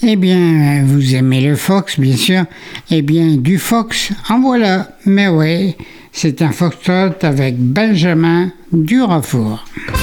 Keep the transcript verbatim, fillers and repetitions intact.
Eh bien, vous aimez le fox, bien sûr. Eh bien, du fox, en voilà. Mais oui, c'est un foxtrot avec Benjamin Durafour.